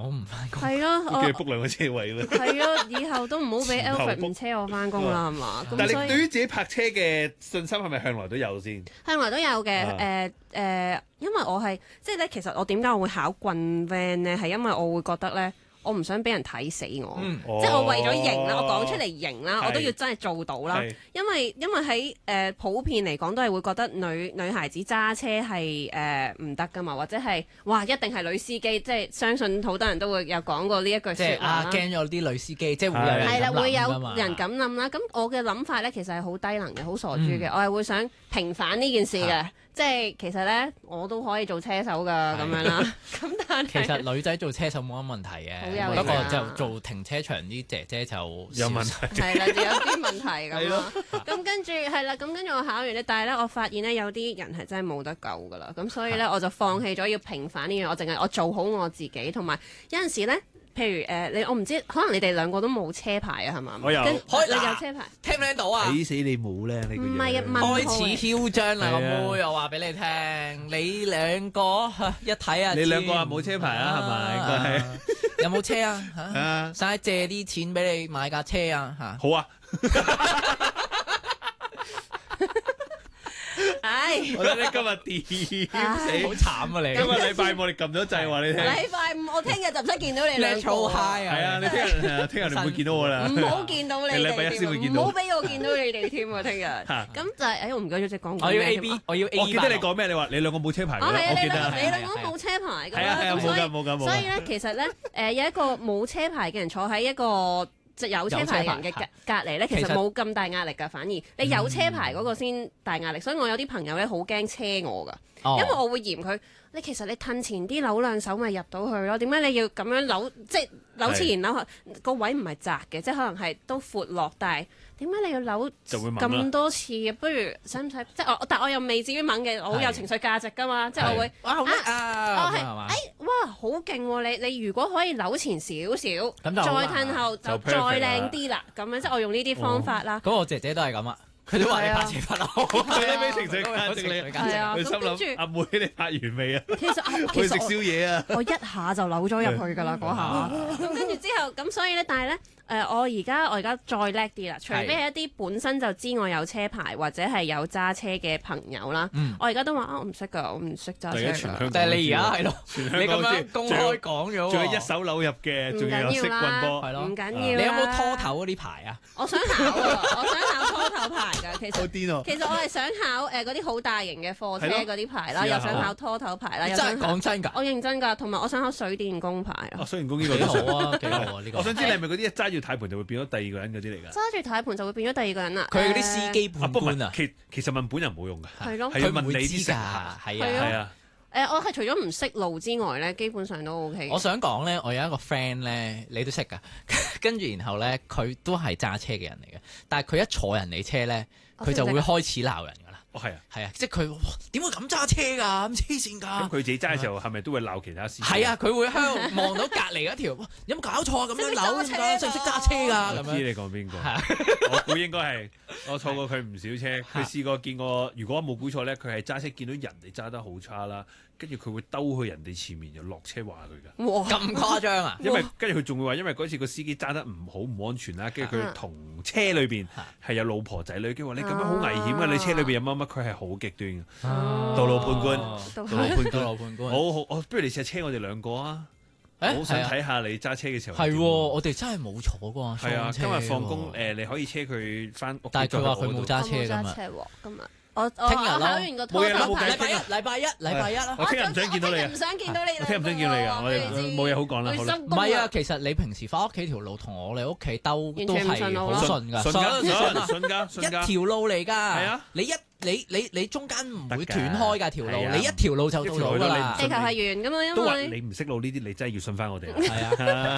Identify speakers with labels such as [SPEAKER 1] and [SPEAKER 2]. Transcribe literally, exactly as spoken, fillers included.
[SPEAKER 1] 好唔翻工。
[SPEAKER 2] 係咯，
[SPEAKER 3] 叫你 book 兩個車位啦。
[SPEAKER 2] 係咯，以後都唔好俾
[SPEAKER 3] 前後
[SPEAKER 2] Alfred 唔
[SPEAKER 3] book
[SPEAKER 2] 車我翻工啦，係嘛？咁
[SPEAKER 3] 但係
[SPEAKER 2] 所以
[SPEAKER 3] 你對於自己泊車嘅信心係咪向來都有先？
[SPEAKER 2] 向來都有嘅，
[SPEAKER 3] 啊
[SPEAKER 2] 誒誒，因為我係即係咧，其實我點解我會考棍 van 咧？係因為我會覺得咧。我唔想俾人睇死我，
[SPEAKER 1] 嗯
[SPEAKER 2] 即係我為咗型啦，
[SPEAKER 3] 哦
[SPEAKER 2] 我講出嚟型啦，
[SPEAKER 3] 係
[SPEAKER 2] 我都要真係做到啦
[SPEAKER 3] 係。
[SPEAKER 2] 因為因為喺誒、呃、普遍嚟講都係會覺得女女孩子揸車係誒唔得噶嘛，或者係哇一定係女司機，即係相信好多人都會有講過呢一句
[SPEAKER 1] 即係
[SPEAKER 2] 説話啦。
[SPEAKER 1] 啊驚咗啲女司機，即係會有人
[SPEAKER 2] 係啦，
[SPEAKER 1] 咁諗
[SPEAKER 2] 會有
[SPEAKER 1] 㗎嘛
[SPEAKER 2] 人咁諗啦。咁我嘅諗法咧，其實係好低能嘅，好傻豬嘅。
[SPEAKER 1] 嗯
[SPEAKER 2] 我係會想平反呢件事嘅
[SPEAKER 1] 係，
[SPEAKER 2] 即係其實咧我都可以做車手噶咁樣啦。咁但係
[SPEAKER 1] 其實女仔做車手冇乜問題
[SPEAKER 2] 好有
[SPEAKER 1] 嘅，不過
[SPEAKER 2] 型啊
[SPEAKER 1] 就做停車場啲姐姐就
[SPEAKER 3] 有問
[SPEAKER 1] 少
[SPEAKER 3] 題。
[SPEAKER 2] 係啦，就有啲問題咁
[SPEAKER 3] 係
[SPEAKER 2] 咯。咁跟住係啦，咁跟住我考完咧，但係咧我發現咧有啲人係真係冇得救噶啦。咁所以咧我就放棄咗要平反呢樣，我淨係我做好我自己，同埋有陣時咧。譬如誒、呃，你我唔知，可能你哋兩個都冇車牌啊，係嘛？
[SPEAKER 3] 我有
[SPEAKER 2] 跟
[SPEAKER 1] 開
[SPEAKER 2] 你有車牌？
[SPEAKER 1] 聽唔聽到啊？
[SPEAKER 3] 死死你冇咧，你個
[SPEAKER 2] 唔係啊
[SPEAKER 3] 樣
[SPEAKER 2] 問號
[SPEAKER 1] 開始囂張啦，
[SPEAKER 3] 係啊
[SPEAKER 1] 阿妹，我話俾你聽，你兩個一睇啊，
[SPEAKER 3] 你兩個啊冇車牌啊係咪應該
[SPEAKER 1] 係有冇車啊？嚇
[SPEAKER 3] 啊，
[SPEAKER 1] 使借啲錢俾你買架車啊？嚇！
[SPEAKER 3] 好啊！
[SPEAKER 2] 唉，
[SPEAKER 3] 我覺得你今日點
[SPEAKER 1] 好
[SPEAKER 3] 死？
[SPEAKER 1] 慘啊你！
[SPEAKER 3] 今日禮拜五我哋撳咗掣話你聽，
[SPEAKER 2] 禮拜五我聽日就唔使見到你兩個
[SPEAKER 1] 你操嗨啊！
[SPEAKER 3] 係啊，你聽日係啊聽日你唔會見到我啦。
[SPEAKER 2] 唔好見到你
[SPEAKER 3] 你禮拜
[SPEAKER 2] 哋
[SPEAKER 3] 一先會見到
[SPEAKER 2] 添啊，唔好俾我見到你哋添啊！聽日咁就係，誒我唔記得咗隻廣告
[SPEAKER 1] 我要
[SPEAKER 2] 咩
[SPEAKER 1] A
[SPEAKER 2] 添
[SPEAKER 1] B，
[SPEAKER 2] 啊
[SPEAKER 1] 我要 A
[SPEAKER 3] 我
[SPEAKER 1] B
[SPEAKER 3] 記得你講咩？你話你兩個冇車牌㗎
[SPEAKER 2] 哦，係啊，
[SPEAKER 3] 我記
[SPEAKER 2] 你兩個你
[SPEAKER 3] 得啊。
[SPEAKER 2] 兩個冇車牌㗎啦，
[SPEAKER 3] 係啊係啊，
[SPEAKER 2] 咁所以
[SPEAKER 3] 冇㗎冇㗎冇㗎。
[SPEAKER 2] 所以咧，其實咧，誒有一個冇車牌嘅人坐喺一個即係有車牌嘅人嘅隔隔離咧，其實
[SPEAKER 1] 其實
[SPEAKER 2] 冇咁大壓力㗎，反而你有車牌嗰個先大壓力。所以我有啲朋友咧好驚車我㗎，
[SPEAKER 1] 哦
[SPEAKER 2] 因為我會嫌佢。你其實你褪前啲扭兩手咪入到去咯，點解你要咁樣扭？即係扭前扭後個位唔係窄嘅，即係可能係都闊落，但係點解你要扭
[SPEAKER 3] 就會猛啦
[SPEAKER 2] 咁多次嘅？不如使唔使？即係我，但我又未至於猛嘅，我好有情緒價值㗎嘛，即係我會。
[SPEAKER 1] 哇好叻
[SPEAKER 2] 哦
[SPEAKER 1] 啊！
[SPEAKER 2] 係，
[SPEAKER 1] 係嘛？
[SPEAKER 2] 誒，哇，好勁喎！你你如果可以扭前少少，
[SPEAKER 1] 咁就
[SPEAKER 2] 再
[SPEAKER 1] 好啦
[SPEAKER 2] 褪後就
[SPEAKER 3] 就
[SPEAKER 2] 再
[SPEAKER 3] perfect 啦
[SPEAKER 2] 靚啲啦。咁樣即係我用呢啲方法啦。
[SPEAKER 1] 咁我姐姐都係咁啊，佢都話你拍車拍得好，
[SPEAKER 3] 佢都俾情緒
[SPEAKER 1] 好
[SPEAKER 3] 價值你，
[SPEAKER 1] 情緒價值
[SPEAKER 2] 係啊
[SPEAKER 3] 佢心
[SPEAKER 2] 咁跟住
[SPEAKER 3] 諗阿妹你拍完未啊？
[SPEAKER 2] 其實啊其
[SPEAKER 3] 去食
[SPEAKER 2] 實我
[SPEAKER 3] 宵夜啊！
[SPEAKER 2] 我一下就扭咗入去㗎啦嗰下。咁跟住之後，咁所以咧，但係咧，誒，我而家我而家再叻啲啦。除非係一啲本身就知我有車牌或者係有揸車嘅朋友啦，
[SPEAKER 1] 嗯
[SPEAKER 2] 我而家都話啊，我唔識㗎，我唔識揸車㗎。
[SPEAKER 3] 第一全香港
[SPEAKER 1] 但係你而家係咯，
[SPEAKER 3] 全
[SPEAKER 1] 你咁
[SPEAKER 3] 香港知
[SPEAKER 1] 樣公開講咗喎，
[SPEAKER 3] 仲有一手扭入嘅，仲要有識棍波。
[SPEAKER 1] 係咯
[SPEAKER 2] 唔緊要啦。
[SPEAKER 1] 你有冇拖頭嗰啲牌啊？
[SPEAKER 2] 我想考啊！我想考拖頭牌㗎，其實。
[SPEAKER 3] 好癲喎！
[SPEAKER 2] 其實我係想考誒嗰啲好大型嘅貨車
[SPEAKER 3] 係咯
[SPEAKER 2] 嗰啲牌啦，
[SPEAKER 3] 試下
[SPEAKER 2] 又想考拖頭牌啦，
[SPEAKER 1] 你真係
[SPEAKER 2] 又想考
[SPEAKER 1] 講真㗎？
[SPEAKER 2] 我認真㗎，同埋我想考水電工牌啊
[SPEAKER 3] 哦，。雖然講呢個
[SPEAKER 1] 幾
[SPEAKER 3] 都
[SPEAKER 1] 好啊，幾好啊呢個。
[SPEAKER 3] 我想知你係咪嗰啲一揸住軚盤就會變咗第二個人嗰啲嚟㗎？
[SPEAKER 2] 揸住軚盤就會變咗第二個人啦。
[SPEAKER 1] 佢係嗰啲
[SPEAKER 2] 誒
[SPEAKER 1] 司機
[SPEAKER 3] 啊，不過唔
[SPEAKER 1] 判官啊，
[SPEAKER 3] 係其其實問本人冇用㗎，
[SPEAKER 2] 係咯
[SPEAKER 3] 係要
[SPEAKER 1] 佢唔會
[SPEAKER 3] 問你啲乘
[SPEAKER 1] 知㗎，
[SPEAKER 3] 客。
[SPEAKER 1] 係
[SPEAKER 2] 係
[SPEAKER 1] 啊。
[SPEAKER 3] 係啊，
[SPEAKER 2] 誒，我係除咗唔識路之外咧，基本上都 O K。
[SPEAKER 1] 我想講咧，我有一個 friend 咧，你都識㗎，跟住然後咧，佢都係揸車嘅人嚟嘅，但係佢一坐人哋車咧，
[SPEAKER 2] 我
[SPEAKER 1] 佢就會開始鬧人㗎啦。
[SPEAKER 3] 哦係啊。
[SPEAKER 1] 係啊，即係佢哇點會咁揸車㗎？咁黐線
[SPEAKER 3] 咁
[SPEAKER 1] 㗎！
[SPEAKER 3] 佢自己揸嘅時候係咪都會鬧其他司機？
[SPEAKER 1] 係啊，佢會喺度望到隔離嗰條，哇有冇搞錯啊？咁樣扭
[SPEAKER 2] 識唔識揸車㗎
[SPEAKER 1] 識唔識揸車㗎？咁樣
[SPEAKER 3] 我知你講邊個
[SPEAKER 1] 係，啊
[SPEAKER 3] 我估應該係我坐過佢唔少車，佢試過見過，如果我冇估錯咧，佢係揸車見到人哋揸得好差啦，跟住佢會兜去人哋前面就落車話佢㗎。
[SPEAKER 2] 哇，
[SPEAKER 1] 咁誇張啊！
[SPEAKER 3] 因為跟住佢仲會話，因為嗰次個司機揸得唔好唔安全啦，跟住佢同車裏邊係有老婆仔女，跟住話你咁樣好危險啊！你車裏邊有乜乜，佢係好極端嘅。道路判官
[SPEAKER 2] 道
[SPEAKER 3] 道路判
[SPEAKER 1] 道
[SPEAKER 3] 官，
[SPEAKER 1] 路判官，
[SPEAKER 3] 好好，我不如你試下車我哋兩個啊！我好想睇下你揸車嘅時候
[SPEAKER 1] 係喎，
[SPEAKER 3] 點喎
[SPEAKER 1] 我哋真係冇坐過
[SPEAKER 3] 係啊，今日放工
[SPEAKER 1] 誒，
[SPEAKER 3] 誒，你可以車佢翻屋企。
[SPEAKER 1] 但係佢話佢冇
[SPEAKER 2] 我
[SPEAKER 1] 揸車
[SPEAKER 2] 冇揸
[SPEAKER 1] 㗎嘛。
[SPEAKER 2] 車喎，今日我我
[SPEAKER 1] 聽日咯
[SPEAKER 2] 我考完個拖
[SPEAKER 3] 冇嘢啦冇計
[SPEAKER 2] 頭牌
[SPEAKER 1] 禮拜一，禮拜一，禮拜一啦。
[SPEAKER 3] 我聽日唔想見到你啊
[SPEAKER 2] 我聽日唔！想見到你。
[SPEAKER 3] 我聽日唔想見到你啊！我哋冇嘢好講啦，好啦。
[SPEAKER 1] 唔係啊，其實你平時翻屋企條路同我哋屋企兜
[SPEAKER 2] 完
[SPEAKER 1] 都係
[SPEAKER 2] 全唔順路咯
[SPEAKER 1] 好順㗎，
[SPEAKER 3] 順㗎，
[SPEAKER 1] 順
[SPEAKER 3] 順
[SPEAKER 1] 啊
[SPEAKER 3] 順㗎，順㗎。
[SPEAKER 1] 一條路嚟㗎。係
[SPEAKER 3] 啊，
[SPEAKER 1] 你一你你你中間唔會
[SPEAKER 3] 得㗎
[SPEAKER 1] 斷開㗎條路，
[SPEAKER 3] 係啊
[SPEAKER 1] 你一條路就到到㗎啦
[SPEAKER 3] 一條路都你唔。
[SPEAKER 2] 地球係圓㗎嘛，因
[SPEAKER 3] 都話
[SPEAKER 2] 為
[SPEAKER 3] 你唔識路呢啲，你真係要信翻我哋啊！
[SPEAKER 1] 係啊。